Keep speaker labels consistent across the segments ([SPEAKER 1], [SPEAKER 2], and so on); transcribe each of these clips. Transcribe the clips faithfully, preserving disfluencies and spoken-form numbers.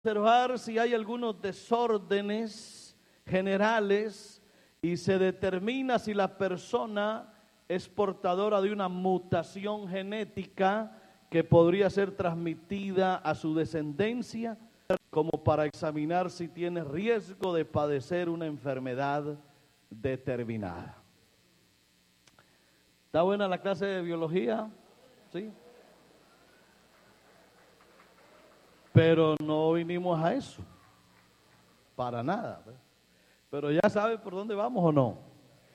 [SPEAKER 1] observar si hay algunos desórdenes generales y se determina si la persona es portadora de una mutación genética que podría ser transmitida a su descendencia, como para examinar si tiene riesgo de padecer una enfermedad determinada. ¿Está buena la clase de biología? ¿Sí? Pero no vinimos a eso, para nada. Pero ya sabe por dónde vamos o no.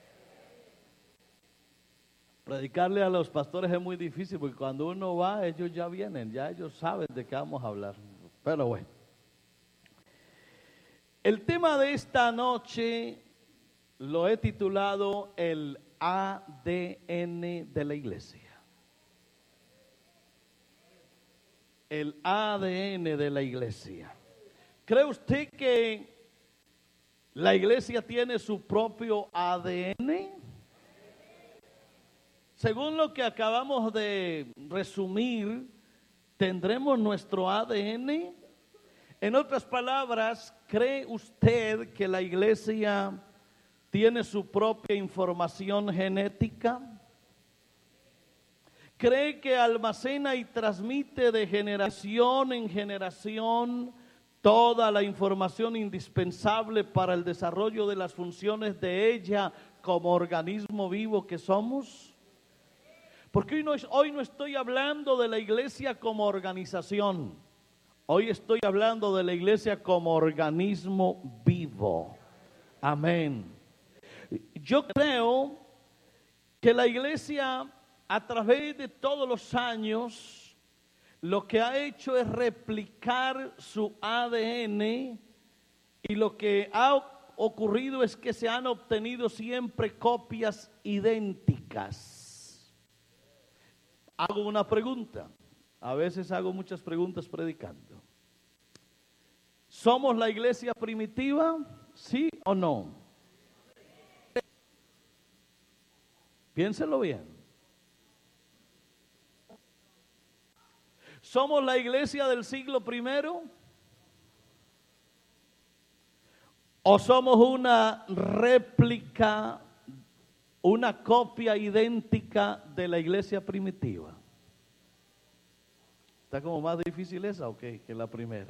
[SPEAKER 1] Predicarle a los pastores es muy difícil porque cuando uno va, ellos ya vienen, ya ellos saben de qué vamos a hablar. Pero bueno. El tema de esta noche lo he titulado el A D N de la iglesia. El A D N de la iglesia. ¿Cree usted que la iglesia tiene su propio A D N? Según lo que acabamos de resumir, ¿tendremos nuestro A D N? En otras palabras, ¿cree usted que la iglesia tiene su propia información genética? ¿Cree que almacena y transmite de generación en generación toda la información indispensable para el desarrollo de las funciones de ella como organismo vivo que somos? Porque hoy no, es, hoy no estoy hablando de la iglesia como organización, hoy estoy hablando de la iglesia como organismo vivo. Amén. Yo creo que la iglesia, a través de todos los años, lo que ha hecho es replicar su A D N, y lo que ha ocurrido es que se han obtenido siempre copias idénticas. Hago una pregunta, a veces hago muchas preguntas predicando. ¿Somos la iglesia primitiva? ¿Sí o no? Piénselo bien. ¿Somos la iglesia del siglo primero? ¿O somos una réplica, una copia idéntica de la iglesia primitiva? ¿Está como más difícil esa o qué que la primera?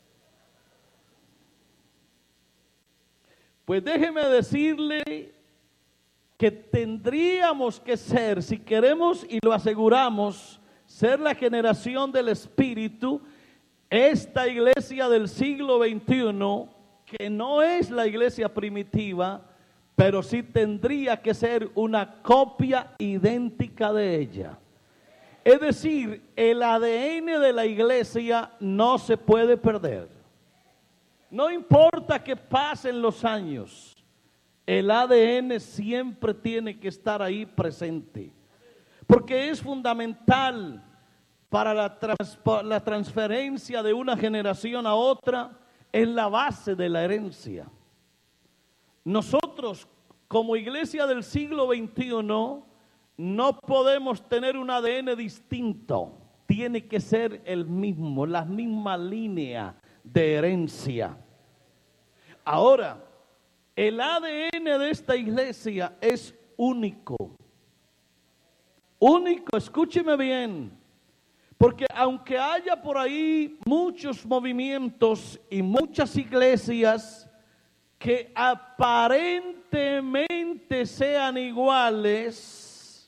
[SPEAKER 1] Pues déjeme decirle que tendríamos que ser, si queremos y lo aseguramos, ser la generación del Espíritu, esta iglesia del siglo veintiuno, que no es la iglesia primitiva, pero sí tendría que ser una copia idéntica de ella. Es decir, el A D N de la iglesia no se puede perder. No importa que pasen los años, el A D N siempre tiene que estar ahí presente. Porque es fundamental para la, trans, la transferencia de una generación a otra, es la base de la herencia. Nosotros, como iglesia del siglo veintiuno, no podemos tener un A D N distinto. Tiene que ser el mismo, la misma línea de herencia. Ahora, el A D N de esta iglesia es único. Único, escúcheme bien, porque aunque haya por ahí muchos movimientos y muchas iglesias que aparentemente sean iguales,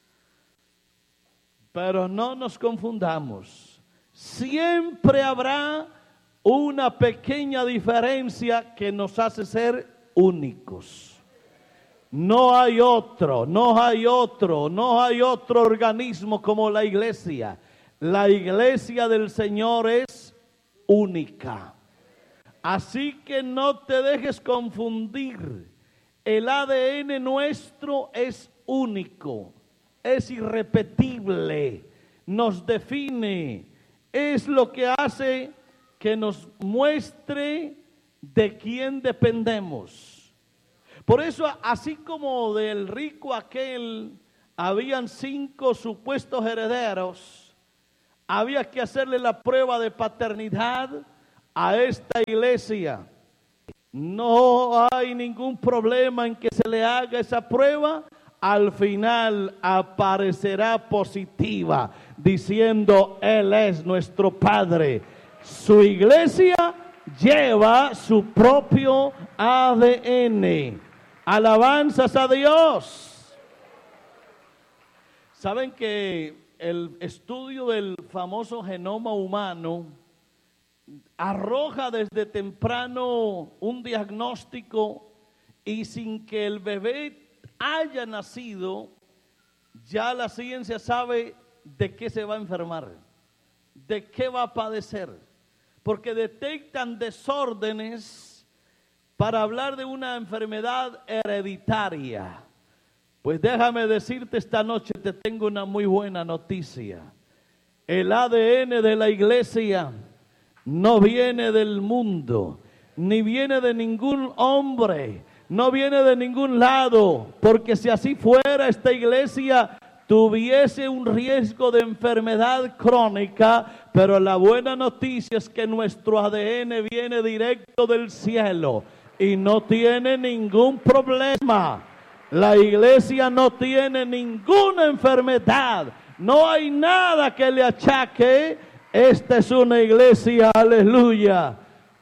[SPEAKER 1] pero no nos confundamos, siempre habrá una pequeña diferencia que nos hace ser únicos. No hay otro, no hay otro, no hay otro organismo como la iglesia. La iglesia del Señor es única. Así que no te dejes confundir. El A D N nuestro es único, es irrepetible, nos define, es lo que hace que nos muestre de quién dependemos. Por eso, así como del rico aquel habían cinco supuestos herederos, había que hacerle la prueba de paternidad a esta iglesia no hay ningún problema en que se le haga esa prueba, al final aparecerá positiva, diciendo, Él es nuestro Padre. Su iglesia lleva su propio A D N. Alabanzas a Dios. ¿Saben que el estudio del famoso genoma humano arroja desde temprano un diagnóstico, y sin que el bebé haya nacido, ya la ciencia sabe de qué se va a enfermar, de qué va a padecer, porque detectan desórdenes para hablar de una enfermedad hereditaria? Pues déjame decirte esta noche, te tengo una muy buena noticia. El A D N de la iglesia no viene del mundo, ni viene de ningún hombre, no viene de ningún lado, porque si así fuera, esta iglesia tuviese un riesgo de enfermedad crónica, pero la buena noticia es que nuestro A D N viene directo del cielo y no tiene ningún problema. La iglesia no tiene ninguna enfermedad, no hay nada que le achaque. Esta es una iglesia, aleluya,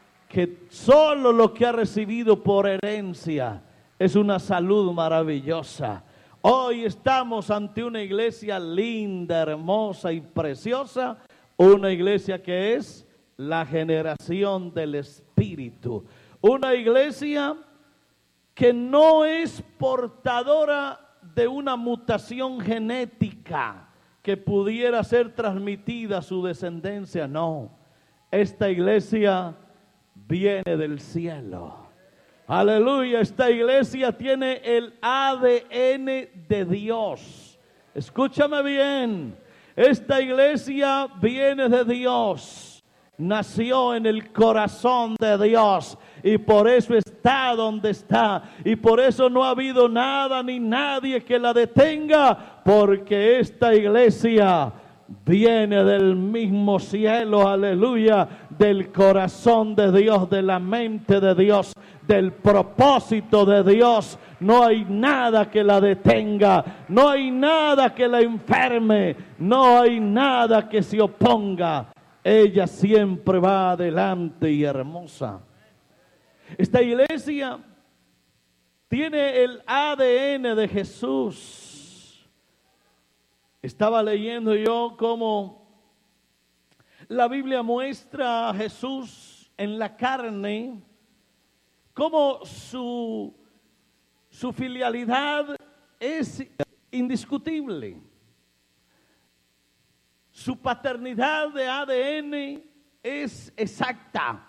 [SPEAKER 1] que solo lo que ha recibido por herencia es una salud maravillosa. Hoy estamos ante una iglesia linda, hermosa y preciosa, una iglesia que es la generación del Espíritu, una iglesia que no es portadora de una mutación genética que pudiera ser transmitida a su descendencia. No, esta iglesia viene del cielo. Aleluya, esta iglesia tiene el A D N de Dios. Escúchame bien, esta iglesia viene de Dios, nació en el corazón de Dios y por eso está donde está, y por eso no ha habido nada ni nadie que la detenga, porque esta iglesia viene del mismo cielo, aleluya, del corazón de Dios, de la mente de Dios, del propósito de Dios. No hay nada que la detenga, no hay nada que la enferme, no hay nada que se oponga. Ella siempre va adelante y hermosa. Esta iglesia tiene el A D N de Jesús. Estaba leyendo yo cómo la Biblia muestra a Jesús en la carne, cómo su, su filialidad es indiscutible. Su paternidad de A D N es exacta.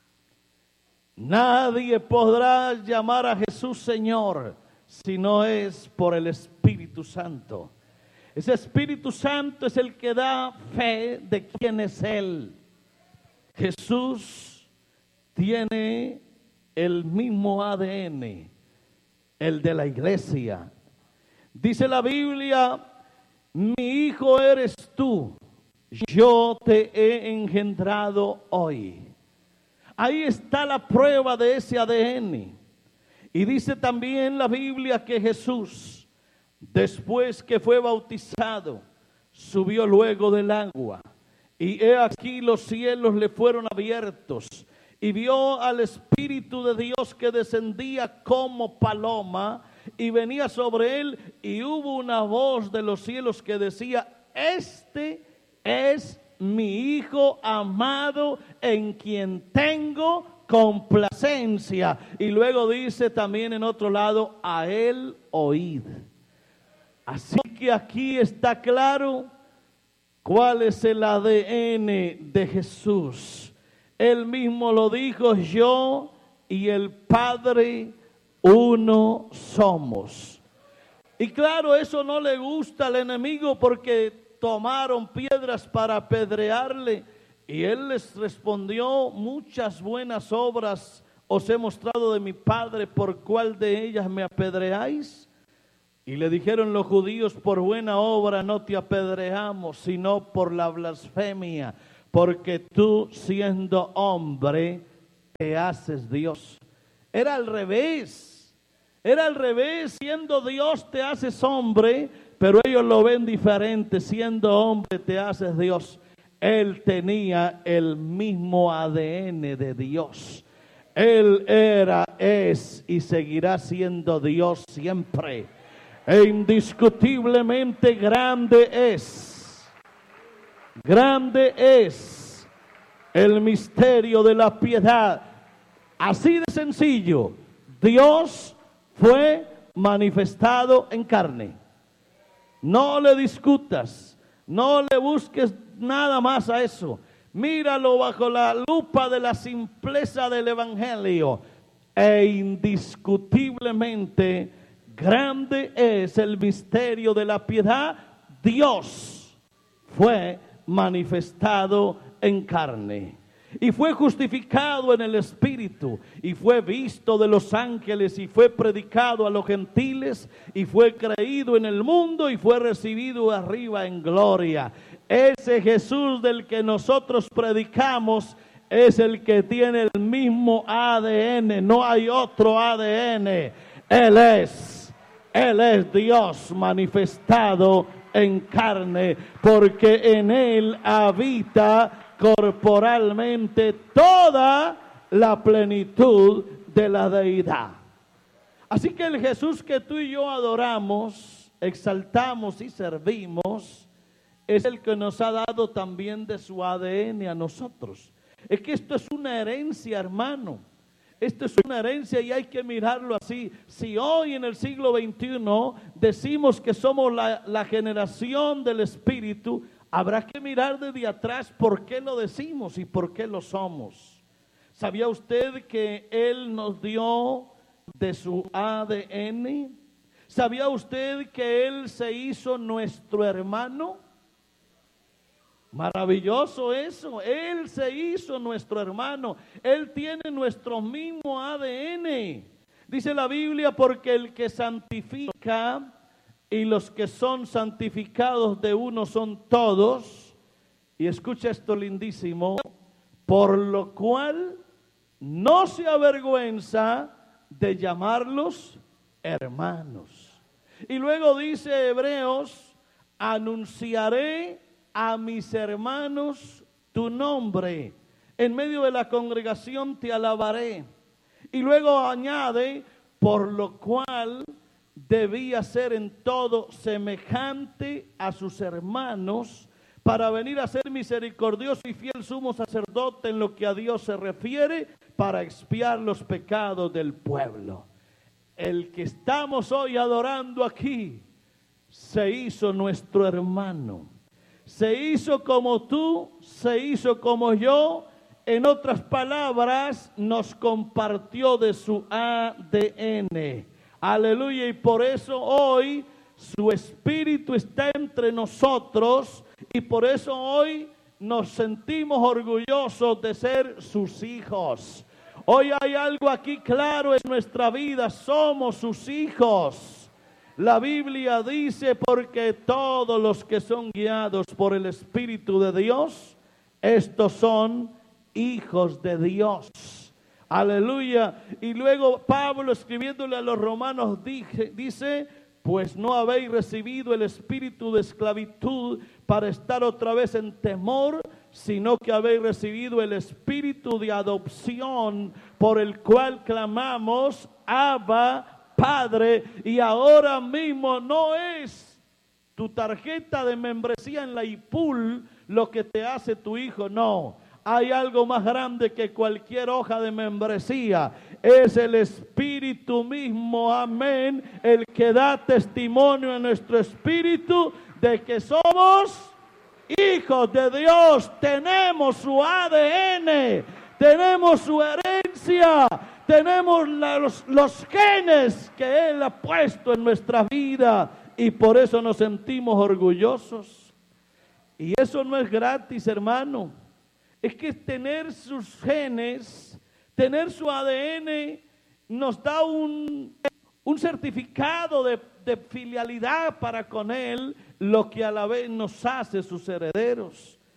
[SPEAKER 1] Nadie podrá llamar a Jesús Señor si no es por el Espíritu Santo. Ese Espíritu Santo es el que da fe de quién es Él. Jesús tiene el mismo A D N, el de la iglesia. Dice la Biblia, mi hijo eres tú, yo te he engendrado hoy. Ahí está la prueba de ese A D N. Y dice también la Biblia que Jesús, después que fue bautizado, subió luego del agua. Y he aquí los cielos le fueron abiertos. Y vio al Espíritu de Dios que descendía como paloma y venía sobre él. Y hubo una voz de los cielos que decía, este es mi Hijo amado en quien tengo complacencia. Y luego dice también en otro lado, a él oíd. Así que aquí está claro cuál es el A D N de Jesús. Él mismo lo dijo, yo y el Padre uno somos. Y claro, eso no le gusta al enemigo porque tomaron piedras para apedrearle, y él les respondió, muchas buenas obras os he mostrado de mi Padre, ¿por cuál de ellas me apedreáis? Y le dijeron los judíos, por buena obra no te apedreamos, sino por la blasfemia, porque tú siendo hombre te haces Dios. Era al revés, era al revés, siendo Dios te haces hombre, pero ellos lo ven diferente, siendo hombre te haces Dios. Él tenía el mismo A D N de Dios. Él era, es y seguirá siendo Dios siempre. E indiscutiblemente grande es, grande es el misterio de la piedad. Así de sencillo, Dios fue manifestado en carne. No le discutas, no le busques nada más a eso. Míralo bajo la lupa de la simpleza del Evangelio. E indiscutiblemente grande es el misterio de la piedad. Dios fue manifestado en carne. Y fue justificado en el Espíritu, y fue visto de los ángeles, y fue predicado a los gentiles, y fue creído en el mundo, y fue recibido arriba en gloria. Ese Jesús del que nosotros predicamos es el que tiene el mismo A D N, no hay otro A D N. Él es, Él es Dios manifestado en carne, porque en Él habita corporalmente toda la plenitud de la deidad. Así que el Jesús que tú y yo adoramos, exaltamos y servimos, es el que nos ha dado también de su A D N a nosotros. Es que esto es una herencia, hermano. Esto es una herencia y hay que mirarlo así. Si hoy en el siglo veintiuno decimos que somos la, la generación del Espíritu, habrá que mirar desde atrás por qué lo decimos y por qué lo somos. ¿Sabía usted que Él nos dio de su A D N? ¿Sabía usted que Él se hizo nuestro hermano? Maravilloso eso. Él se hizo nuestro hermano. Él tiene nuestro mismo A D N. Dice la Biblia, porque el que santifica y los que son santificados de uno son todos. Y escucha esto lindísimo: por lo cual no se avergüenza de llamarlos hermanos. Y luego dice Hebreos: anunciaré a mis hermanos tu nombre, en medio de la congregación te alabaré. Y luego añade: por lo cual debía ser en todo semejante a sus hermanos, para venir a ser misericordioso y fiel sumo sacerdote en lo que a Dios se refiere, para expiar los pecados del pueblo. El que estamos hoy adorando aquí se hizo nuestro hermano. Se hizo como tú, se hizo como yo. En otras palabras, nos compartió de su A D N. Aleluya. Y por eso hoy su Espíritu está entre nosotros. Y por eso hoy nos sentimos orgullosos de ser sus hijos. Hoy hay algo aquí claro en nuestra vida: somos sus hijos. La Biblia dice: porque todos los que son guiados por el Espíritu de Dios, estos son hijos de Dios. Aleluya. Y luego Pablo, escribiéndole a los romanos, dije, dice: pues no habéis recibido el espíritu de esclavitud para estar otra vez en temor, sino que habéis recibido el espíritu de adopción, por el cual clamamos: Abba, Padre. Y ahora mismo no es tu tarjeta de membresía en la I P U L lo que te hace tu hijo, no. Hay algo más grande que cualquier hoja de membresía. Es el Espíritu mismo, amén, el que da testimonio en nuestro espíritu de que somos hijos de Dios. Tenemos su A D N, tenemos su herencia, tenemos los, los genes que Él ha puesto en nuestra vida, y por eso nos sentimos orgullosos. Y eso no es gratis, hermano. Es que tener sus genes, tener su A D N, nos da un, un certificado de, de filialidad para con Él, lo que a la vez nos hace sus herederos.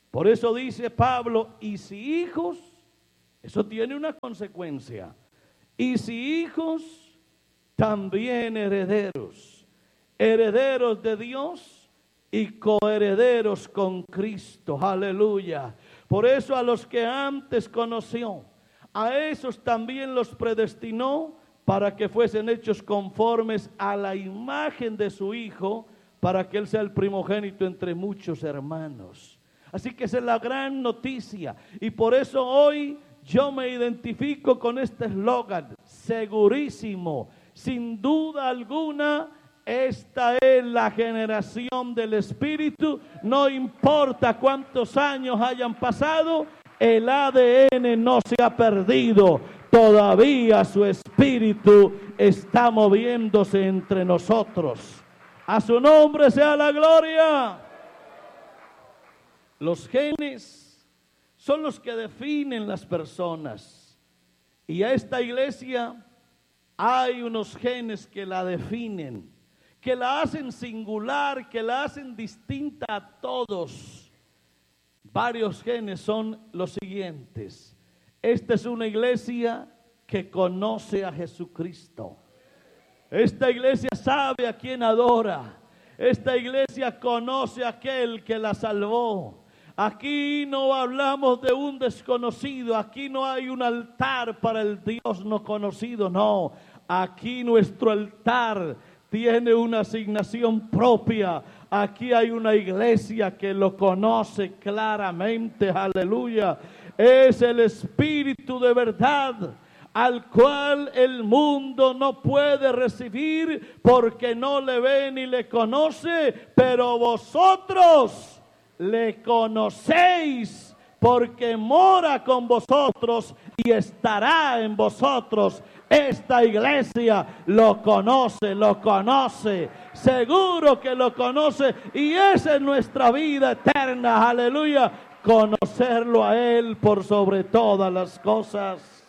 [SPEAKER 1] Por eso dice Pablo, y si hijos, eso tiene una consecuencia, y si hijos, también herederos, herederos de Dios y coherederos con Cristo, aleluya. Por eso a los que antes conoció, a esos también los predestinó para que fuesen hechos conformes a la imagen de su Hijo, para que Él sea el primogénito entre muchos hermanos. Así que esa es la gran noticia, y por eso hoy yo me identifico con este eslogan, segurísimo, sin duda alguna, esta es la generación del Espíritu. No importa cuántos años hayan pasado, el A D N no se ha perdido, todavía su Espíritu está moviéndose entre nosotros. A su nombre sea la gloria. Los genes son los que definen las personas, y a esta iglesia hay unos genes que la definen, que la hacen singular, que la hacen distinta a todos. Varios genes son los siguientes. Esta es una iglesia que conoce a Jesucristo. Esta iglesia sabe a quién adora. Esta iglesia conoce a aquel que la salvó. Aquí no hablamos de un desconocido, aquí no hay un altar para el Dios no conocido, no. Aquí nuestro altar tiene una asignación propia. Aquí hay una iglesia que lo conoce claramente, aleluya. Es el Espíritu de verdad, al cual el mundo no puede recibir porque no le ve ni le conoce, pero vosotros le conocéis porque mora con vosotros y estará en vosotros. Esta iglesia lo conoce, lo conoce, seguro que lo conoce, y esa es nuestra vida eterna, aleluya, conocerlo a Él por sobre todas las cosas.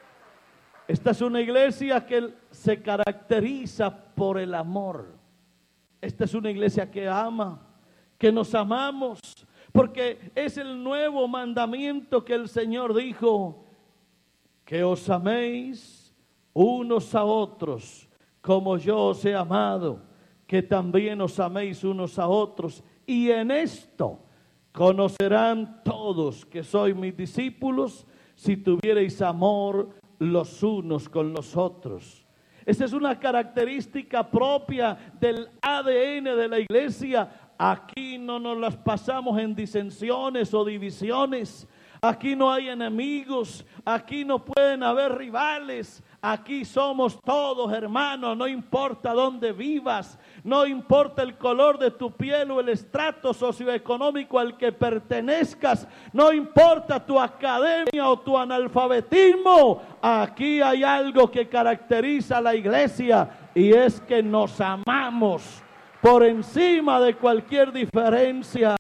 [SPEAKER 1] Esta es una iglesia que se caracteriza por el amor. Esta es una iglesia que ama, que nos amamos, porque es el nuevo mandamiento que el Señor dijo, que os améis unos a otros, como yo os he amado, que también os améis unos a otros, y en esto conocerán todos que sois mis discípulos, si tuviereis amor los unos con los otros. Esa es una característica propia del A D N de la iglesia. Aquí no nos las pasamos en disensiones o divisiones. Aquí no hay enemigos, aquí no pueden haber rivales. Aquí somos todos hermanos, no importa dónde vivas, no importa el color de tu piel o el estrato socioeconómico al que pertenezcas, no importa tu academia o tu analfabetismo. Aquí hay algo que caracteriza a la iglesia, y es que nos amamos por encima de cualquier diferencia.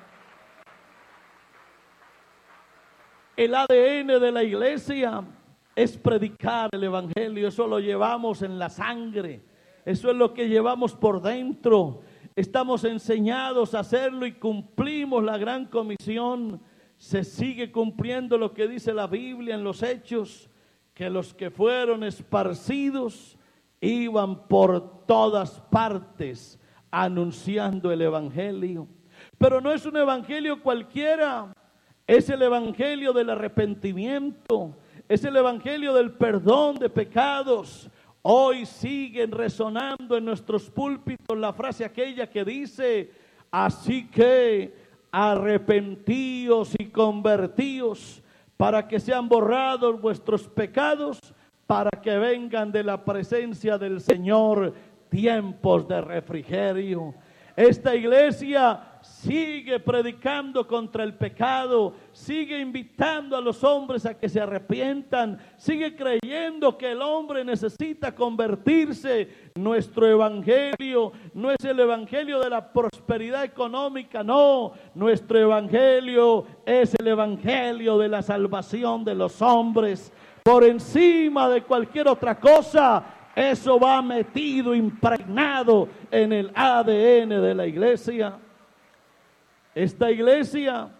[SPEAKER 1] El A D N de la iglesia es predicar el evangelio. Eso lo llevamos en la sangre, eso es lo que llevamos por dentro. Estamos enseñados a hacerlo y cumplimos la gran comisión. Se sigue cumpliendo lo que dice la Biblia en los Hechos, que los que fueron esparcidos iban por todas partes anunciando el evangelio. Pero no es un evangelio cualquiera, es el evangelio del arrepentimiento, es el evangelio del perdón de pecados. Hoy siguen resonando en nuestros púlpitos la frase aquella que dice, así que arrepentíos y convertíos para que sean borrados vuestros pecados, para que vengan de la presencia del Señor tiempos de refrigerio. Esta iglesia sigue predicando contra el pecado, sigue invitando a los hombres a que se arrepientan, sigue creyendo que el hombre necesita convertirse. Nuestro evangelio no es el evangelio de la prosperidad económica, no, nuestro evangelio es el evangelio de la salvación de los hombres. Por encima de cualquier otra cosa, eso va metido, impregnado en el A D N de la iglesia. Esta iglesia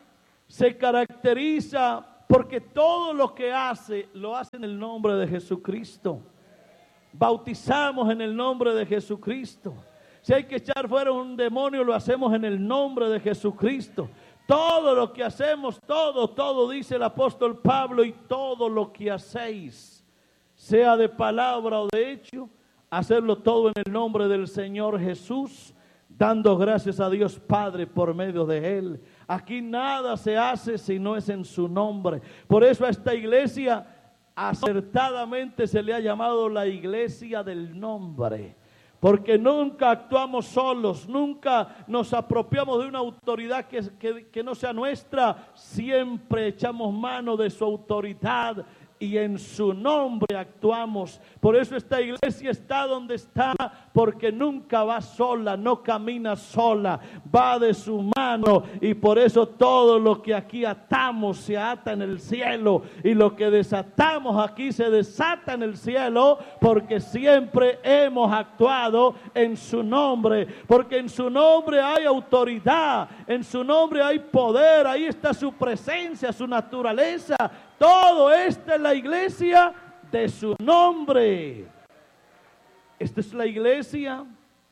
[SPEAKER 1] se caracteriza porque todo lo que hace, lo hace en el nombre de Jesucristo. Bautizamos en el nombre de Jesucristo. Si hay que echar fuera un demonio, lo hacemos en el nombre de Jesucristo. Todo lo que hacemos, todo, todo, dice el apóstol Pablo, y todo lo que hacéis, sea de palabra o de hecho, hacerlo todo en el nombre del Señor Jesús, dando gracias a Dios Padre por medio de Él. Aquí nada se hace si no es en su nombre. Por eso a esta iglesia acertadamente se le ha llamado la iglesia del nombre. Porque nunca actuamos solos, nunca nos apropiamos de una autoridad que, que, que no sea nuestra. Siempre echamos mano de su autoridad y en su nombre actuamos. Por eso esta iglesia está donde está, porque nunca va sola, no camina sola, va de su mano. Y por eso todo lo que aquí atamos se ata en el cielo, y lo que desatamos aquí se desata en el cielo, porque siempre hemos actuado en su nombre, porque en su nombre hay autoridad, en su nombre hay poder, ahí está su presencia, su naturaleza. Todo esto es la iglesia de su nombre. Esta es la iglesia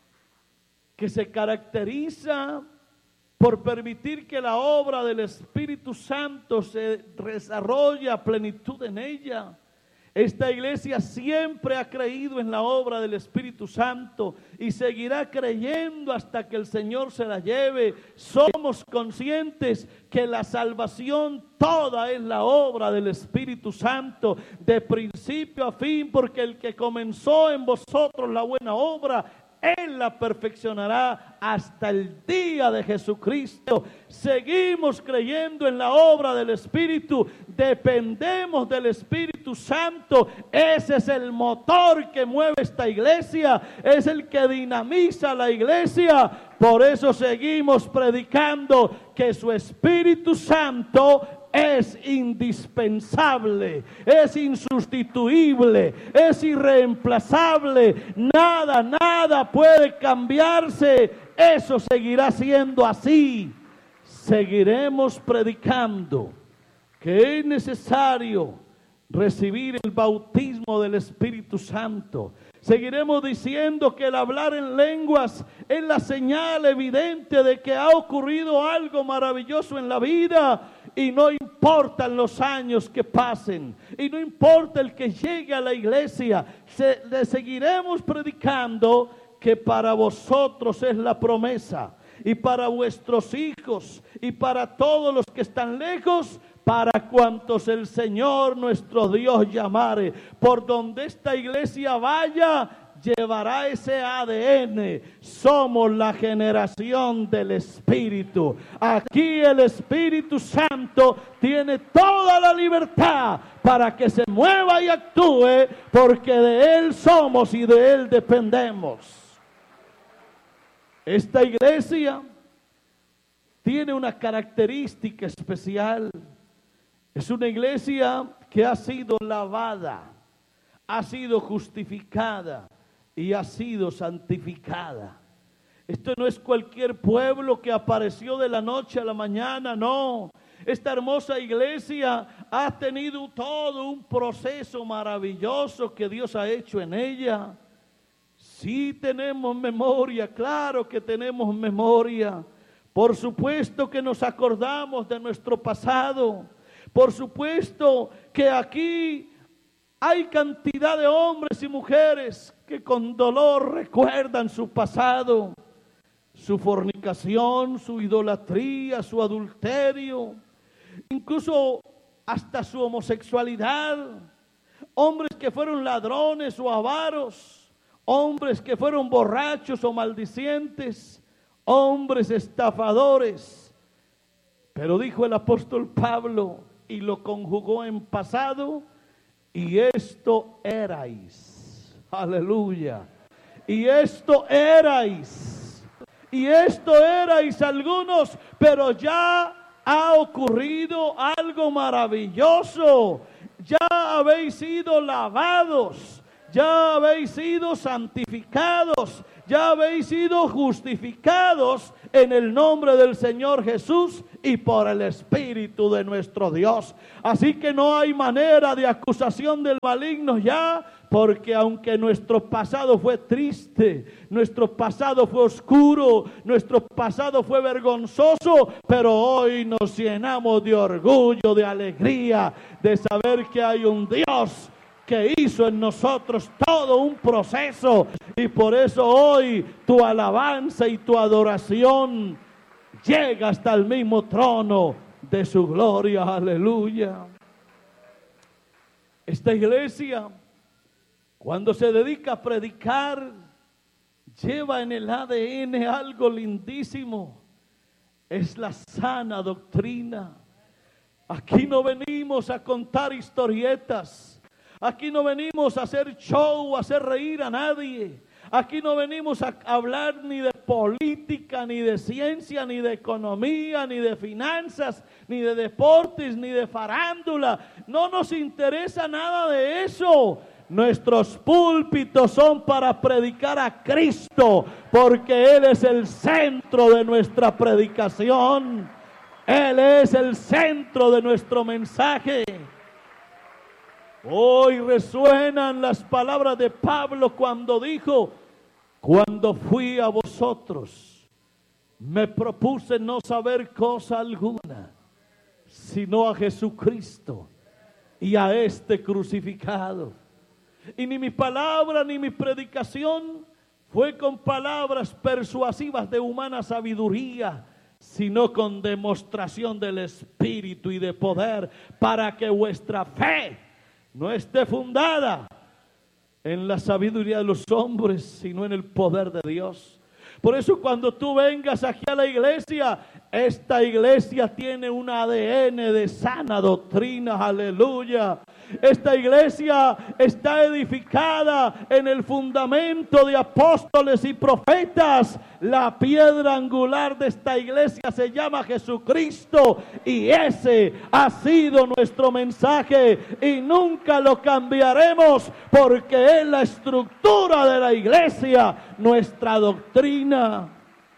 [SPEAKER 1] que se caracteriza por permitir que la obra del Espíritu Santo se desarrolle a plenitud en ella. Esta iglesia siempre ha creído en la obra del Espíritu Santo y seguirá creyendo hasta que el Señor se la lleve. Somos conscientes que la salvación toda es la obra del Espíritu Santo, de principio a fin, porque el que comenzó en vosotros la buena obra, Él la perfeccionará hasta el día de Jesucristo. Seguimos creyendo en la obra del Espíritu, dependemos del Espíritu Santo. Ese es el motor que mueve esta iglesia, es el que dinamiza la iglesia. Por eso seguimos predicando que su Espíritu Santo es indispensable, es insustituible, es irreemplazable. Nada, nada puede cambiarse. Eso seguirá siendo así. Seguiremos predicando que es necesario recibir el bautismo del Espíritu Santo. Seguiremos diciendo que el hablar en lenguas es la señal evidente de que ha ocurrido algo maravilloso en la vida, y no importan los años que pasen, y no importa el que llegue a la iglesia. Se, le seguiremos predicando que para vosotros es la promesa, y para vuestros hijos, y para todos los que están lejos, para cuantos el Señor nuestro Dios llamare. Por donde esta iglesia vaya, llevará ese A D N. Somos la generación del Espíritu. Aquí el Espíritu Santo tiene toda la libertad para que se mueva y actúe, porque de Él somos y de Él dependemos. Esta iglesia tiene una característica especial. Es una iglesia que ha sido lavada, ha sido justificada y ha sido santificada. Esto no es cualquier pueblo que apareció de la noche a la mañana, no. Esta hermosa iglesia ha tenido todo un proceso maravilloso que Dios ha hecho en ella. Sí tenemos memoria, claro que tenemos memoria. Por supuesto que nos acordamos de nuestro pasado. Por supuesto que aquí hay cantidad de hombres y mujeres que con dolor recuerdan su pasado, su fornicación, su idolatría, su adulterio, incluso hasta su homosexualidad. Hombres que fueron ladrones o avaros, hombres que fueron borrachos o maldicientes, hombres estafadores. Pero dijo el apóstol Pablo, y lo conjugó en pasado, y esto erais. Aleluya. Y esto erais. Y esto erais algunos, pero ya ha ocurrido algo maravilloso. Ya habéis sido lavados, ya habéis sido santificados, ya habéis sido justificados en el nombre del Señor Jesús y por el Espíritu de nuestro Dios. Así que no hay manera de acusación del maligno ya, porque aunque nuestro pasado fue triste, nuestro pasado fue oscuro, nuestro pasado fue vergonzoso, pero hoy nos llenamos de orgullo, de alegría, de saber que hay un Dios que hizo en nosotros todo un proceso, y por eso hoy tu alabanza y tu adoración llega hasta el mismo trono de su gloria. Aleluya. Esta iglesia, cuando se dedica a predicar, lleva en el A D N algo lindísimo. Es la sana doctrina. Aquí no venimos a contar historietas. Aquí no venimos a hacer show, a hacer reír a nadie. Aquí no venimos a hablar ni de política, ni de ciencia, ni de economía, ni de finanzas, ni de deportes, ni de farándula. No nos interesa nada de eso. Nuestros púlpitos son para predicar a Cristo, porque Él es el centro de nuestra predicación. Él es el centro de nuestro mensaje. Hoy resuenan las palabras de Pablo cuando dijo: cuando fui a vosotros, me propuse no saber cosa alguna, sino a Jesucristo y a este crucificado. Y ni mi palabra ni mi predicación fue con palabras persuasivas de humana sabiduría, sino con demostración del Espíritu y de poder, para que vuestra fe no esté fundada en la sabiduría de los hombres, sino en el poder de Dios. Por eso cuando tú vengas aquí a la iglesia, esta iglesia tiene un A D N de sana doctrina, aleluya. Esta iglesia está edificada en el fundamento de apóstoles y profetas. La piedra angular de esta iglesia se llama Jesucristo, y ese ha sido nuestro mensaje y nunca lo cambiaremos, porque es la estructura de la iglesia, nuestra doctrina.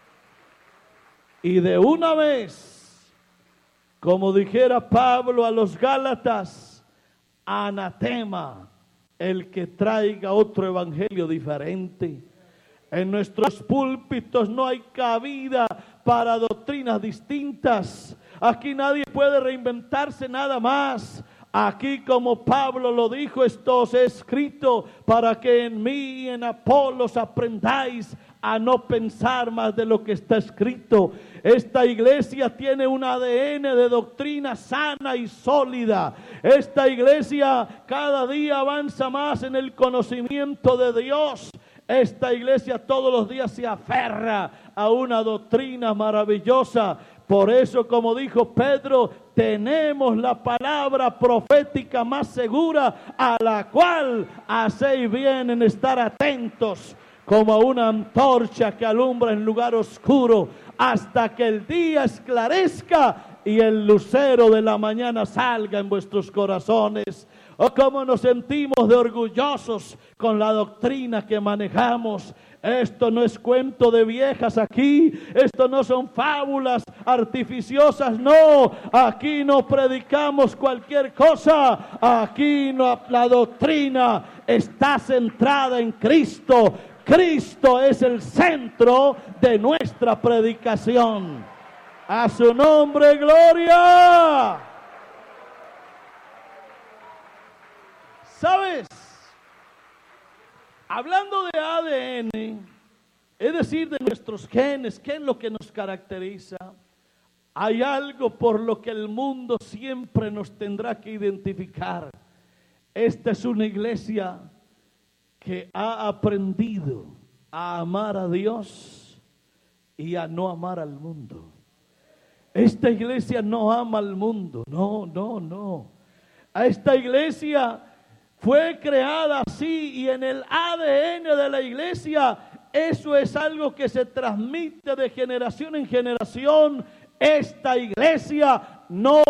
[SPEAKER 1] Y de una vez, como dijera Pablo a los Gálatas, anatema el que traiga otro evangelio diferente. En nuestros púlpitos no hay cabida para doctrinas distintas. Aquí nadie puede reinventarse nada más. Aquí, como Pablo lo dijo, esto os he escrito para que en mí y en Apolos aprendáis a no pensar más de lo que está escrito. Esta iglesia tiene un A D N de doctrina sana y sólida. Esta iglesia cada día avanza más en el conocimiento de Dios. Esta iglesia todos los días se aferra a una doctrina maravillosa. Por eso, como dijo Pedro, tenemos la palabra profética más segura, a la cual hacéis bien en estar atentos, como una antorcha que alumbra en lugar oscuro, hasta que el día esclarezca y el lucero de la mañana salga en vuestros corazones. Oh, cómo nos sentimos de orgullosos con la doctrina que manejamos. Esto no es cuento de viejas aquí, esto no son fábulas artificiosas, no, aquí no predicamos cualquier cosa, aquí no, la doctrina está centrada en Cristo. Cristo es el centro de nuestra predicación. A su nombre, gloria. ¿Sabes? Hablando de A D N, es decir, de nuestros genes, ¿qué es lo que nos caracteriza? Hay algo por lo que el mundo siempre nos tendrá que identificar. Esta es una iglesia que ha aprendido a amar a Dios y a no amar al mundo. Esta iglesia no ama al mundo, no, no, no. A esta iglesia fue creada así, y en el A D N de la iglesia eso es algo que se transmite de generación en generación. Esta iglesia no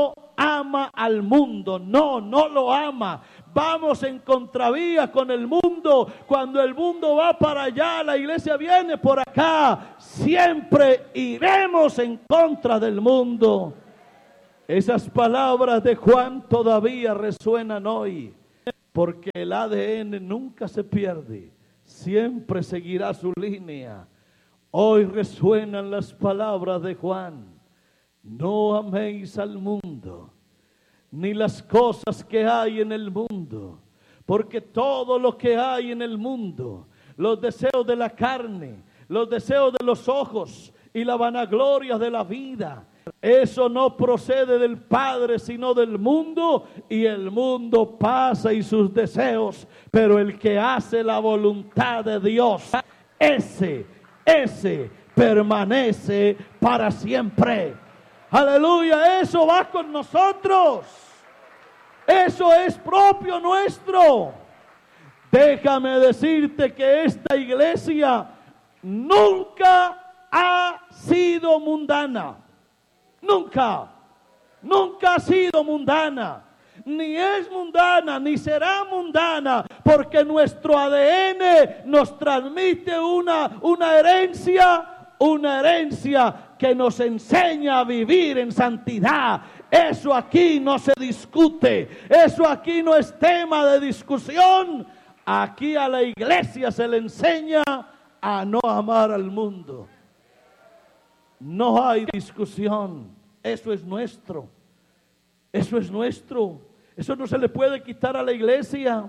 [SPEAKER 1] ama al mundo. No, no lo ama. Vamos en contravía con el mundo. Cuando el mundo va para allá, la iglesia viene por acá. Siempre iremos en contra del mundo. Esas palabras de Juan todavía resuenan hoy, porque el A D N nunca se pierde, siempre seguirá su línea. Hoy resuenan las palabras de Juan: no améis al mundo, ni las cosas que hay en el mundo, porque todo lo que hay en el mundo, los deseos de la carne, los deseos de los ojos y la vanagloria de la vida, eso no procede del Padre, sino del mundo, y el mundo pasa y sus deseos, pero el que hace la voluntad de Dios, ese, ese permanece para siempre. Aleluya, eso va con nosotros. Eso es propio nuestro. Déjame decirte que esta iglesia nunca ha sido mundana. Nunca, nunca ha sido mundana, ni es mundana, ni será mundana, porque nuestro A D N nos transmite una, una herencia, una herencia que nos enseña a vivir en santidad. Eso aquí no se discute, eso aquí no es tema de discusión. Aquí a la iglesia se le enseña a no amar al mundo. No hay discusión, eso es nuestro, eso es nuestro, eso no se le puede quitar a la iglesia.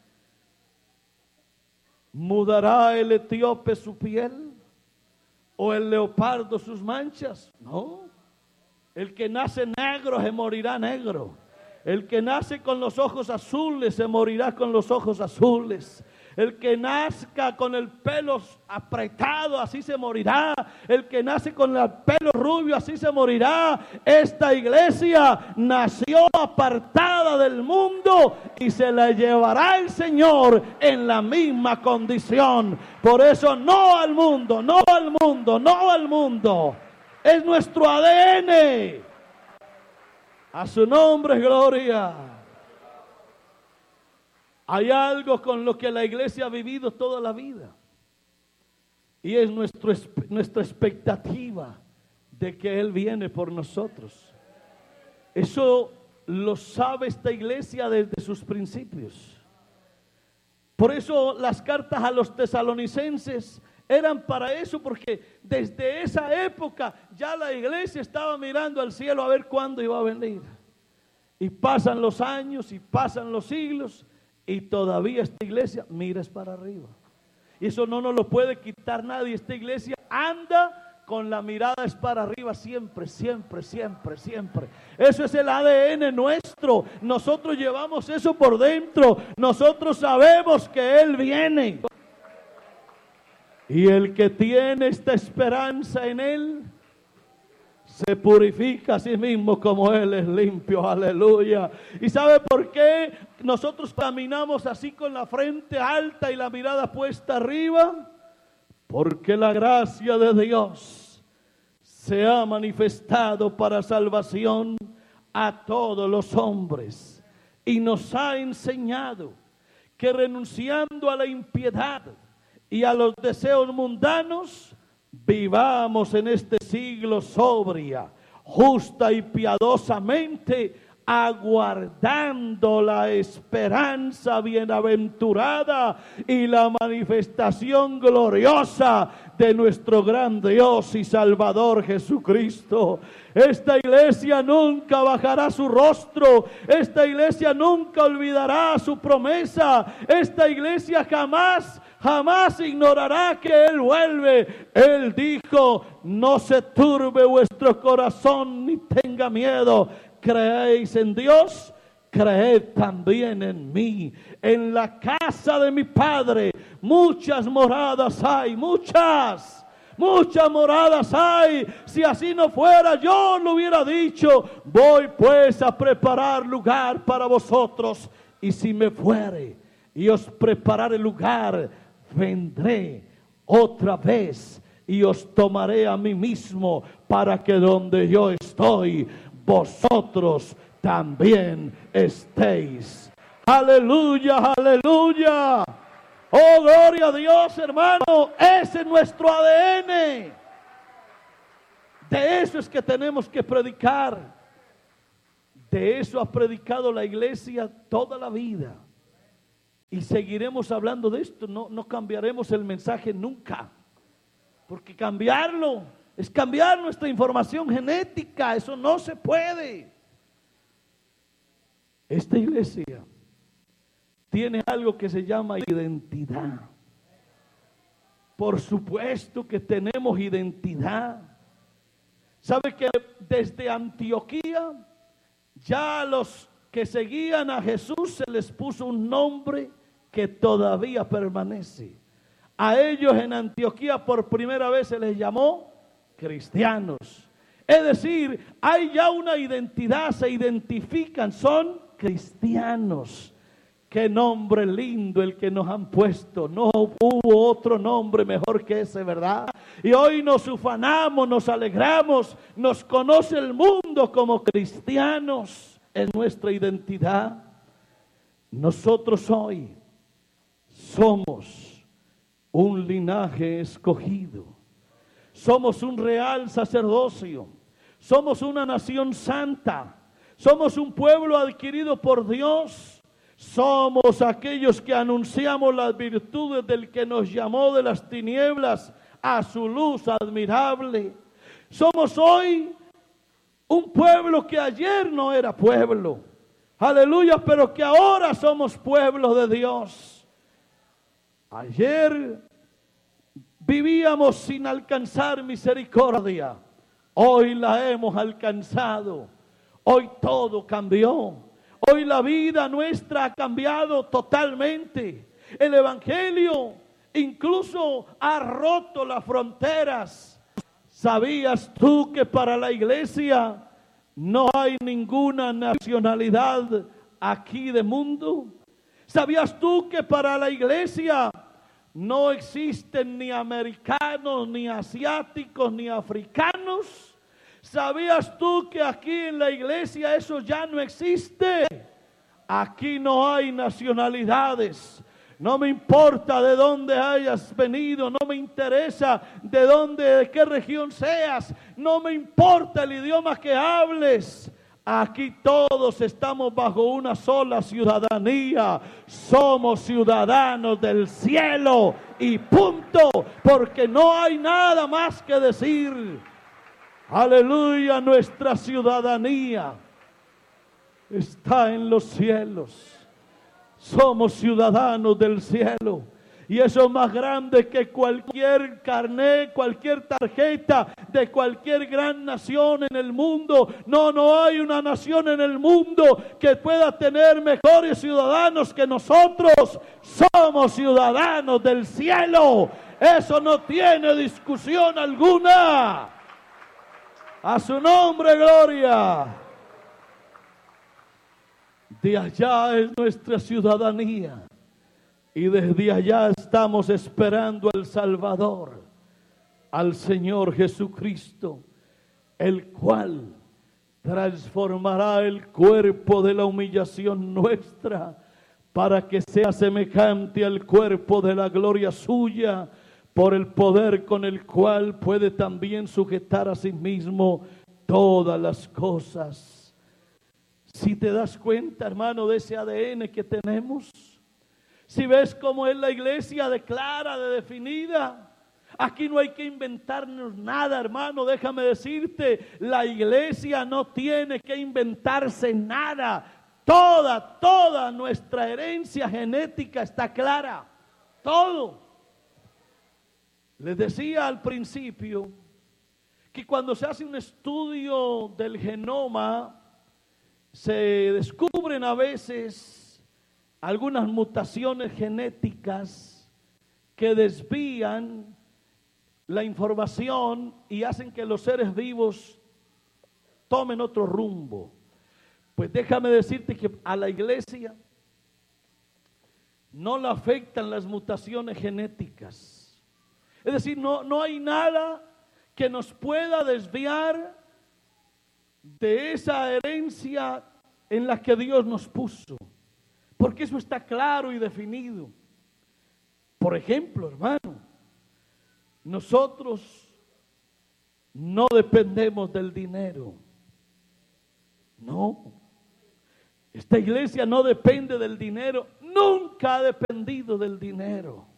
[SPEAKER 1] ¿Mudará el etíope su piel o el leopardo sus manchas? No, el que nace negro se morirá negro, el que nace con los ojos azules se morirá con los ojos azules. El que nazca con el pelo apretado, así se morirá. El que nace con el pelo rubio, así se morirá. Esta iglesia nació apartada del mundo y se la llevará el Señor en la misma condición. Por eso no al mundo, no al mundo, no al mundo. Es nuestro A D N. A su nombre, gloria. Hay algo con lo que la iglesia ha vivido toda la vida, y es nuestro, nuestra expectativa de que Él viene por nosotros. Eso lo sabe esta iglesia desde sus principios. Por eso las cartas a los tesalonicenses eran para eso, porque desde esa época ya la iglesia estaba mirando al cielo a ver cuándo iba a venir. Y pasan los años y pasan los siglos, y todavía esta iglesia mira para arriba. Y eso no nos lo puede quitar nadie. Esta iglesia anda con la mirada es para arriba siempre, siempre, siempre, siempre. Eso es el A D N nuestro. Nosotros llevamos eso por dentro. Nosotros sabemos que Él viene. Y el que tiene esta esperanza en Él se purifica a sí mismo como Él es limpio. Aleluya. ¿Y sabe por qué nosotros caminamos así con la frente alta y la mirada puesta arriba? Porque la gracia de Dios se ha manifestado para salvación a todos los hombres, y nos ha enseñado que renunciando a la impiedad y a los deseos mundanos, vivamos en este siglo sobria, justa y piadosamente, aguardando la esperanza bienaventurada y la manifestación gloriosa de nuestro gran Dios y Salvador Jesucristo. Esta iglesia nunca bajará su rostro, esta iglesia nunca olvidará su promesa, esta iglesia jamás Jamás ignorará que Él vuelve. Él dijo: no se turbe vuestro corazón ni tenga miedo. ¿Creéis en Dios? Creed también en mí. En la casa de mi Padre muchas moradas hay, muchas. Muchas moradas hay. Si así no fuera, yo lo hubiera dicho. Voy pues a preparar lugar para vosotros. Y si me fuere y os prepararé lugar, vendré otra vez y os tomaré a mí mismo, para que donde yo estoy, vosotros también estéis. Aleluya, aleluya. Oh, gloria a Dios, hermano. Ese es nuestro A D N. De eso es que tenemos que predicar. De eso ha predicado la iglesia toda la vida. Y seguiremos hablando de esto. No, no cambiaremos el mensaje nunca. Porque cambiarlo es cambiar nuestra información genética. Eso no se puede. Esta iglesia tiene algo que se llama identidad. Por supuesto que tenemos identidad. ¿Sabe que desde Antioquía ya a los que seguían a Jesús se les puso un nombre que todavía permanece? A ellos en Antioquía por primera vez se les llamó cristianos. Es decir, hay ya una identidad, se identifican, son cristianos. Qué nombre lindo el que nos han puesto. No hubo otro nombre mejor que ese, ¿verdad? Y hoy nos ufanamos, nos alegramos, nos conoce el mundo como cristianos en nuestra identidad. Nosotros hoy somos un linaje escogido. Somos un real sacerdocio. Somos una nación santa. Somos un pueblo adquirido por Dios. Somos aquellos que anunciamos las virtudes del que nos llamó de las tinieblas a su luz admirable. Somos hoy un pueblo que ayer no era pueblo. Aleluya, pero que ahora somos pueblo de Dios. Ayer vivíamos sin alcanzar misericordia. Hoy la hemos alcanzado. Hoy todo cambió. Hoy la vida nuestra ha cambiado totalmente. El evangelio incluso ha roto las fronteras. ¿Sabías tú que para la iglesia no hay ninguna nacionalidad aquí de mundo? ¿Sabías tú que para la iglesia no existen ni americanos, ni asiáticos, ni africanos? ¿Sabías tú que aquí en la iglesia eso ya no existe? Aquí no hay nacionalidades. No me importa de dónde hayas venido, no me interesa de dónde, de qué región seas, no me importa el idioma que hables. Aquí todos estamos bajo una sola ciudadanía. Somos ciudadanos del cielo y punto, porque no hay nada más que decir. Aleluya, nuestra ciudadanía está en los cielos. Somos ciudadanos del cielo. Y eso es más grande que cualquier carnet, cualquier tarjeta de cualquier gran nación en el mundo. No, no hay una nación en el mundo que pueda tener mejores ciudadanos que nosotros. Somos ciudadanos del cielo. Eso no tiene discusión alguna. A su nombre, gloria. De allá es nuestra ciudadanía. Y desde allá estamos esperando al Salvador, al Señor Jesucristo, el cual transformará el cuerpo de la humillación nuestra para que sea semejante al cuerpo de la gloria suya, por el poder con el cual puede también sujetar a sí mismo todas las cosas. Si te das cuenta, hermano, de ese A D N que tenemos, si ves cómo es la iglesia de clara, de definida, aquí no hay que inventarnos nada, hermano. Déjame decirte, la iglesia no tiene que inventarse nada. Toda, toda nuestra herencia genética está clara. Todo. Les decía al principio que cuando se hace un estudio del genoma, se descubren a veces algunas mutaciones genéticas que desvían la información y hacen que los seres vivos tomen otro rumbo. Pues déjame decirte que a la iglesia no le afectan las mutaciones genéticas. Es decir, no, no hay nada que nos pueda desviar de esa herencia en la que Dios nos puso, porque eso está claro y definido. Por ejemplo, hermano, nosotros no dependemos del dinero. No. Esta iglesia no depende del dinero. Nunca ha dependido del dinero.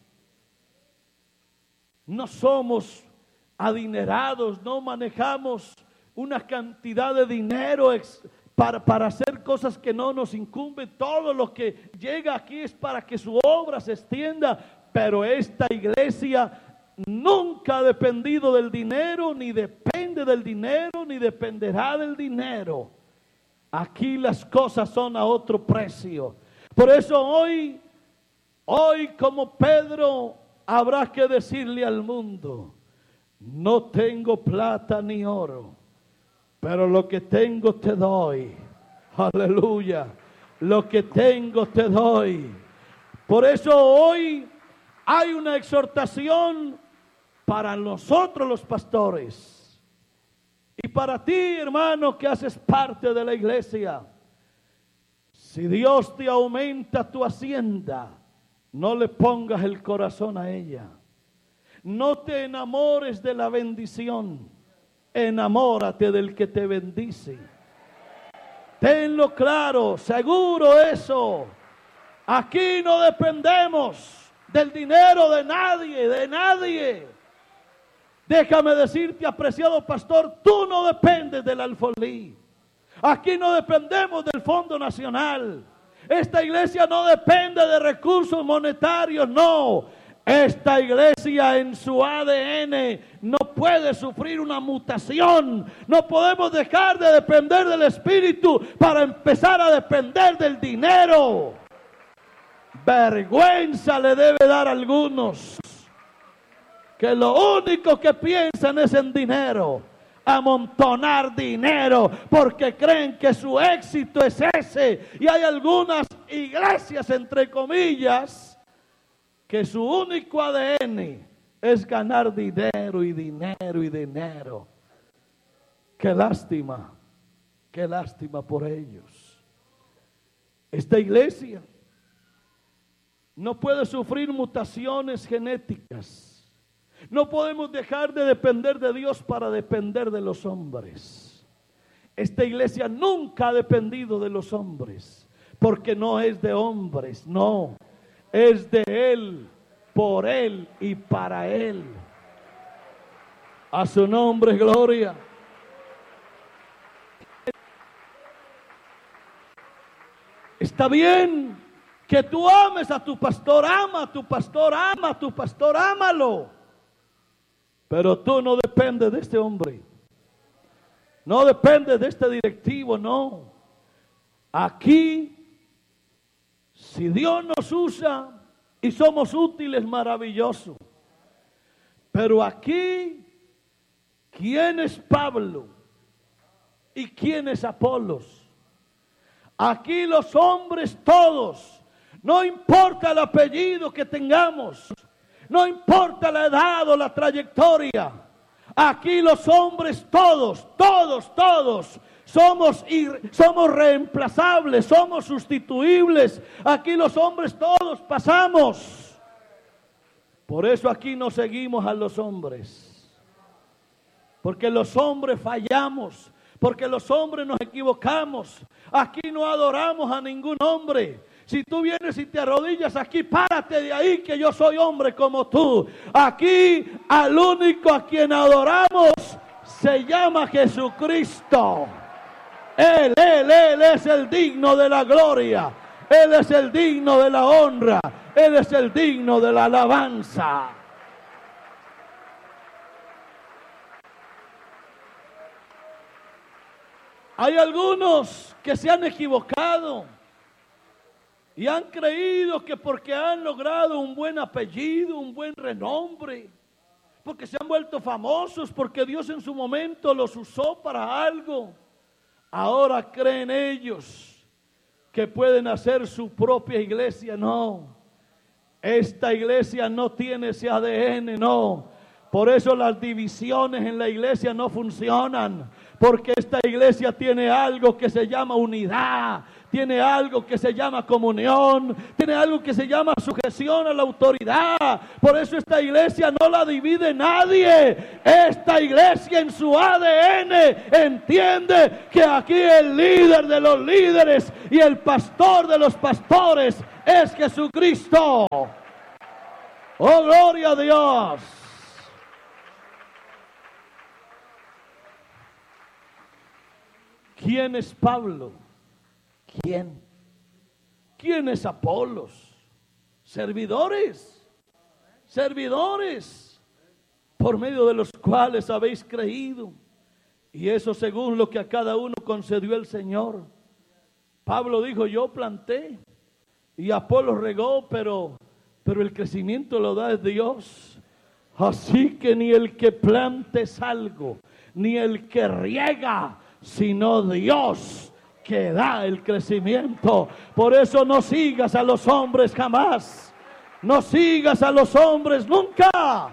[SPEAKER 1] No somos adinerados, no manejamos una cantidad de dinero ex, para, para hacer cosas que no nos incumben. Todo lo que llega aquí es para que su obra se extienda, pero esta iglesia nunca ha dependido del dinero, ni depende del dinero, ni dependerá del dinero. Aquí las cosas son a otro precio. Por eso hoy, hoy como Pedro, habrá que decirle al mundo: no tengo plata ni oro, pero lo que tengo te doy. Aleluya. Lo que tengo te doy. Por eso hoy hay una exhortación para nosotros los pastores. Y para ti, hermano, que haces parte de la iglesia. Si Dios te aumenta tu hacienda, no le pongas el corazón a ella. No te enamores de la bendición. Enamórate del que te bendice. Tenlo claro, seguro eso. Aquí no dependemos del dinero de nadie, de nadie. Déjame decirte, apreciado pastor, tú no dependes del alfolí. Aquí no dependemos del Fondo Nacional. Esta iglesia no depende de recursos monetarios, no. Esta iglesia en su A D N no puede sufrir una mutación. No podemos dejar de depender del Espíritu para empezar a depender del dinero. Vergüenza le debe dar a algunos que lo único que piensan es en dinero, amontonar dinero, porque creen que su éxito es ese. Y hay algunas iglesias, entre comillas, que su único A D N es ganar dinero y dinero y dinero. Qué lástima, qué lástima por ellos. Esta iglesia no puede sufrir mutaciones genéticas. No podemos dejar de depender de Dios para depender de los hombres. Esta iglesia nunca ha dependido de los hombres, porque no es de hombres, no. Es de Él, por Él y para Él. A su nombre, gloria. Está bien que tú ames a tu pastor, ama a tu pastor, ama a tu pastor, ámalo. Pero tú no dependes de este hombre. No dependes de este directivo, no. Aquí, si Dios nos usa y somos útiles, maravilloso. Pero aquí, ¿quién es Pablo? ¿Y quién es Apolos? Aquí los hombres todos, no importa el apellido que tengamos, no importa la edad o la trayectoria. Aquí los hombres todos, todos, todos somos, ir, somos reemplazables, somos sustituibles. Aquí los hombres todos pasamos. Por eso aquí no seguimos a los hombres. Porque los hombres fallamos. Porque los hombres nos equivocamos. Aquí no adoramos a ningún hombre. Si tú vienes y te arrodillas aquí, párate de ahí, que yo soy hombre como tú. Aquí al único a quien adoramos se llama Jesucristo. Él, Él, Él es el digno de la gloria. Él es el digno de la honra. Él es el digno de la alabanza. Hay algunos que se han equivocado y han creído que porque han logrado un buen apellido, un buen renombre, porque se han vuelto famosos, porque Dios en su momento los usó para algo, ahora creen ellos que pueden hacer su propia iglesia. No, esta iglesia no tiene ese A D N, no. Por eso las divisiones en la iglesia no funcionan, porque esta iglesia tiene algo que se llama unidad, tiene algo que se llama comunión, tiene algo que se llama sujeción a la autoridad. Por eso esta iglesia no la divide nadie. Esta iglesia en su A D N entiende que aquí el líder de los líderes y el pastor de los pastores es Jesucristo. ¡Oh, gloria a Dios! ¿Quién es Pablo? ¿Quién? ¿Quién es Apolos? Servidores, servidores, por medio de los cuales habéis creído. Y eso según lo que a cada uno concedió el Señor. Pablo dijo, yo planté y Apolos regó, pero, pero el crecimiento lo da Dios. Así que ni el que plante es algo, ni el que riega, sino Dios que da el crecimiento. Por eso no sigas a los hombres jamás. No sigas a los hombres nunca.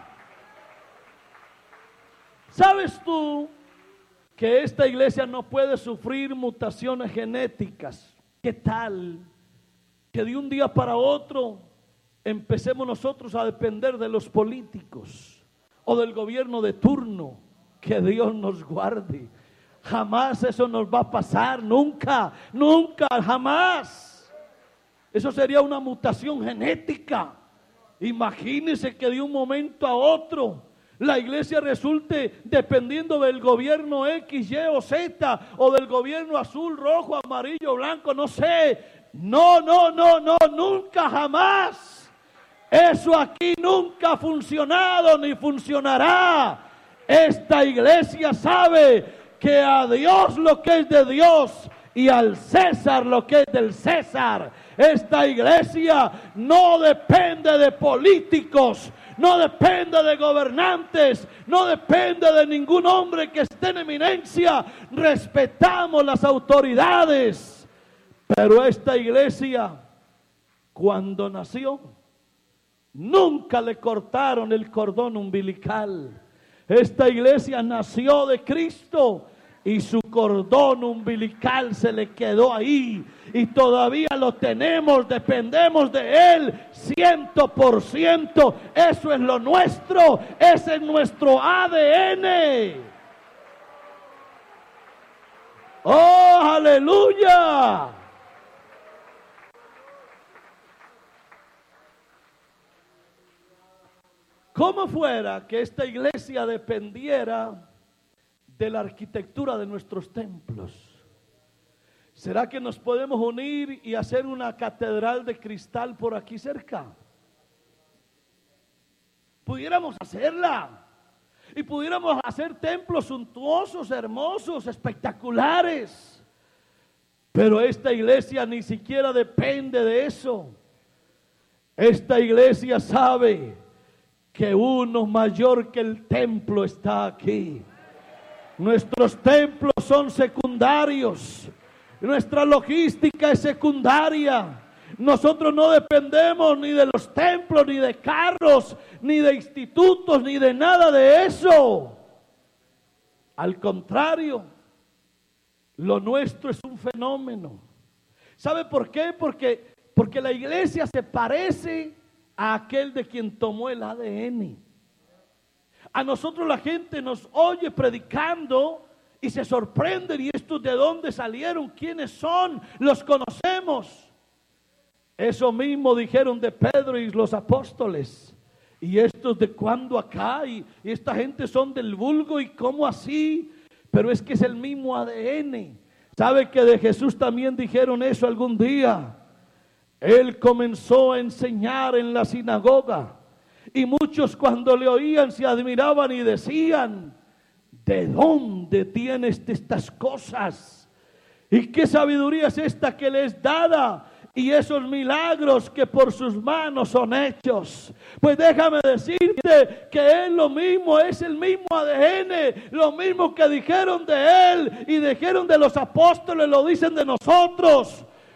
[SPEAKER 1] ¿Sabes tú que esta iglesia no puede sufrir mutaciones genéticas? ¿Qué tal que de un día para otro empecemos nosotros a depender de los políticos o del gobierno de turno? Que Dios nos guarde. Jamás eso nos va a pasar, nunca, nunca, jamás. Eso sería una mutación genética. Imagínense que de un momento a otro la iglesia resulte dependiendo del gobierno X, Y o Z, o del gobierno azul, rojo, amarillo, blanco, no sé. No, no, no, no, nunca, jamás. Eso aquí nunca ha funcionado ni funcionará. Esta iglesia sabe que a Dios lo que es de Dios y al César lo que es del César. Esta iglesia no depende de políticos, no depende de gobernantes, no depende de ningún hombre que esté en eminencia. Respetamos las autoridades, pero esta iglesia, cuando nació, nunca le cortaron el cordón umbilical. Esta iglesia nació de Cristo y su cordón umbilical se le quedó ahí y todavía lo tenemos, dependemos de Él ciento por ciento. Eso es lo nuestro, ese es nuestro A D N. ¡Oh, aleluya! ¿Cómo fuera que esta iglesia dependiera de la arquitectura de nuestros templos? ¿Será que nos podemos unir y hacer una catedral de cristal por aquí cerca? Pudiéramos hacerla y pudiéramos hacer templos suntuosos, hermosos, espectaculares. Pero esta iglesia ni siquiera depende de eso. Esta iglesia sabe que uno mayor que el templo está aquí. Nuestros templos son secundarios. Nuestra logística es secundaria. Nosotros no dependemos ni de los templos, ni de carros, ni de institutos, ni de nada de eso. Al contrario, lo nuestro es un fenómeno. ¿Sabe por qué? Porque, porque la iglesia se parece a aquel de quien tomó el A D N. A nosotros la gente nos oye predicando y se sorprenden. ¿Y estos de dónde salieron? ¿Quiénes son? Los conocemos. Eso mismo dijeron de Pedro y los apóstoles. ¿Y estos de cuándo acá? Y, y esta gente son del vulgo. ¿Y cómo así? Pero es que es el mismo A D N. ¿Sabe que de Jesús también dijeron eso algún día? Él comenzó a enseñar en la sinagoga y muchos cuando le oían se admiraban y decían, ¿de dónde tienes estas cosas? ¿Y qué sabiduría es esta que le es dada? Y esos milagros que por sus manos son hechos. Pues déjame decirte que es lo mismo, es el mismo A D N, lo mismo que dijeron de Él y dijeron de los apóstoles, lo dicen de nosotros.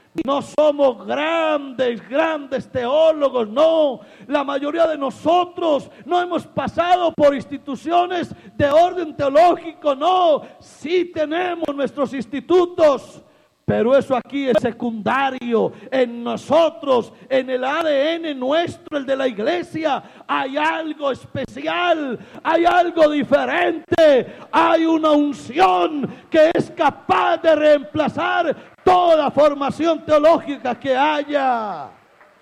[SPEAKER 1] No somos grandes, grandes teólogos, no. La mayoría de nosotros no hemos pasado por instituciones de orden teológico, no. Sí tenemos nuestros institutos, pero eso aquí es secundario. En nosotros, en el A D N nuestro, el de la iglesia, hay algo especial, hay algo diferente, hay una unción que es capaz de reemplazar toda formación teológica que haya.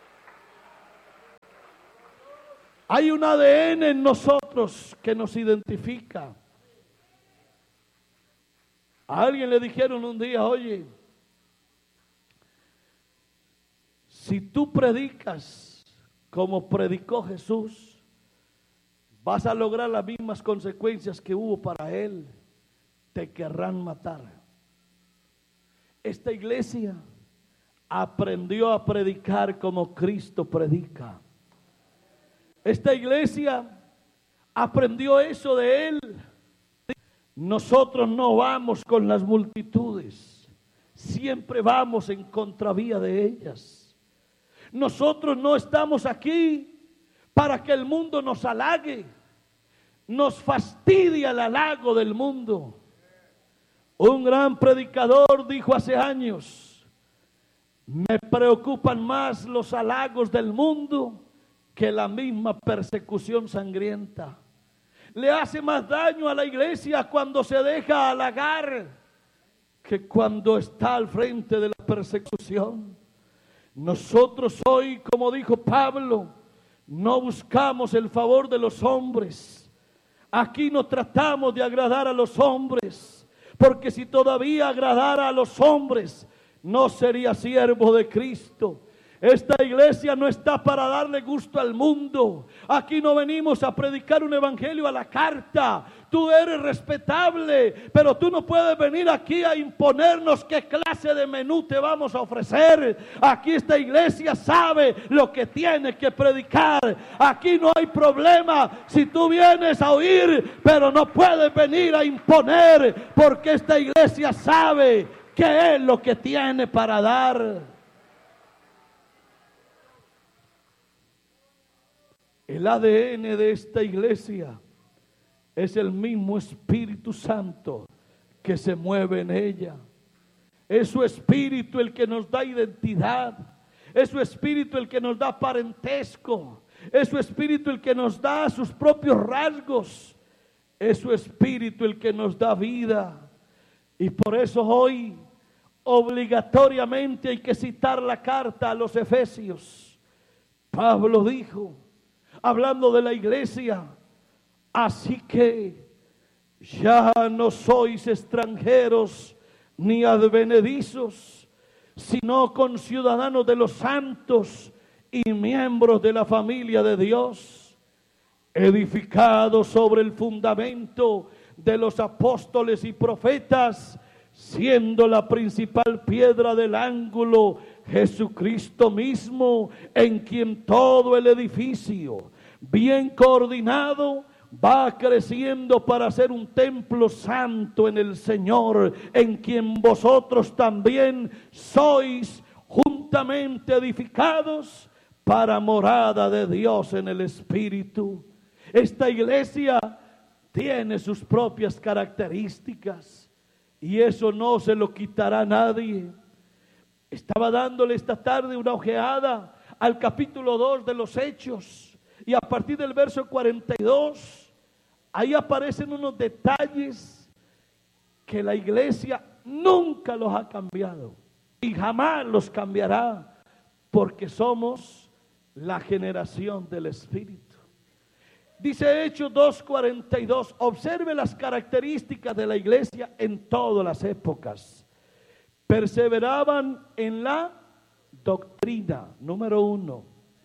[SPEAKER 1] Hay un A D N en nosotros que nos identifica. A alguien le dijeron un día: oye, si tú predicas como predicó Jesús, vas a lograr las mismas consecuencias que hubo para él. Te querrán matar. Esta iglesia aprendió a predicar como Cristo predica. Esta iglesia aprendió eso de él. Nosotros no vamos con las multitudes, siempre vamos en contravía de ellas. Nosotros no estamos aquí para que el mundo nos halague, nos fastidia el halago del mundo. Un gran predicador dijo hace años: me preocupan más los halagos del mundo que la misma persecución sangrienta. Le hace más daño a la iglesia cuando se deja halagar que cuando está al frente de la persecución. Nosotros hoy, como dijo Pablo, no buscamos el favor de los hombres. Aquí no tratamos de agradar a los hombres, porque si todavía agradara a los hombres, no sería siervo de Cristo. Esta iglesia no está para darle gusto al mundo. Aquí no venimos a predicar un evangelio a la carta. Tú eres respetable, pero tú no puedes venir aquí a imponernos qué clase de menú te vamos a ofrecer. Aquí esta iglesia sabe lo que tiene que predicar. Aquí no hay problema si tú vienes a oír, pero no puedes venir a imponer, porque esta iglesia sabe qué es lo que tiene para dar. El A D N de esta iglesia es el mismo Espíritu Santo que se mueve en ella. Es su Espíritu el que nos da identidad. Es su Espíritu el que nos da parentesco. Es su Espíritu el que nos da sus propios rasgos. Es su Espíritu el que nos da vida. Y por eso hoy obligatoriamente hay que citar la carta a los Efesios. Pablo dijo, hablando de la iglesia: así que ya no sois extranjeros ni advenedizos, sino conciudadanos de los santos y miembros de la familia de Dios, edificados sobre el fundamento de los apóstoles y profetas, siendo la principal piedra del ángulo Jesucristo mismo, en quien todo el edificio, bien coordinado, va creciendo para ser un templo santo en el Señor, en quien vosotros también sois juntamente edificados para morada de Dios en el Espíritu. Esta iglesia tiene sus propias características y eso no se lo quitará nadie. Estaba dándole esta tarde una ojeada al capítulo dos de los Hechos, y a partir del verso cuarenta y dos, ahí aparecen unos detalles que la iglesia nunca los ha cambiado y jamás los cambiará, porque somos la generación del Espíritu. Dice Hechos dos cuarenta y dos, observe las características de la iglesia en todas las épocas. Perseveraban en la doctrina, número uno.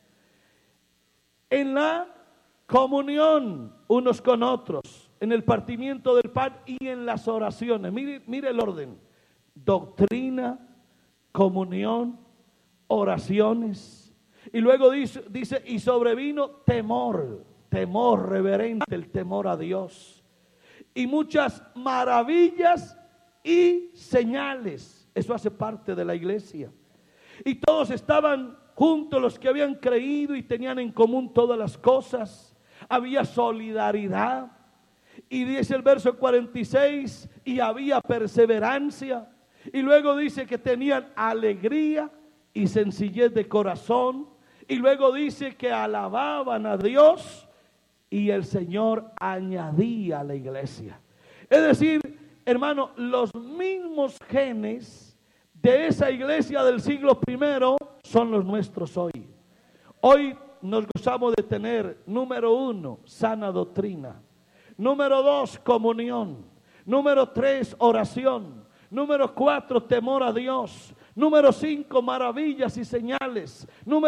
[SPEAKER 1] En la comunión unos con otros, en el partimiento del pan y en las oraciones. Mire, mire el orden: doctrina, comunión, oraciones. Y luego dice, dice, y sobrevino temor, temor reverente, el temor a Dios. Y muchas maravillas y señales. Eso hace parte de la iglesia. Y todos estaban juntos, los que habían creído y tenían en común todas las cosas. Había solidaridad. Y dice el verso cuarenta y seis, y había perseverancia. Y luego dice que tenían alegría y sencillez de corazón. Y luego dice que alababan a Dios y el Señor añadía a la iglesia. Es decir, hermano, los mismos genes de esa iglesia del siglo primero son los nuestros hoy. Hoy nos gozamos de tener, número uno, sana doctrina. Número dos, comunión. Número tres, oración. Número cuatro, temor a Dios. Número cinco, maravillas y señales. Número